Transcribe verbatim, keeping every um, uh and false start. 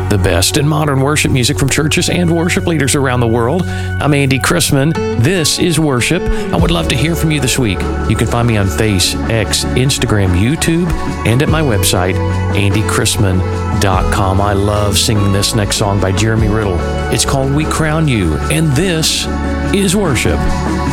the best in modern worship music from churches and worship leaders around the world. I'm Andy Chrisman. This is Worship. I would love to hear from you this week. You can find me on Face, X, Instagram, YouTube, and at my website, andy chrisman dot com. I love singing this next song by Jeremy Riddle. It's called We Crown You, and this is Worship.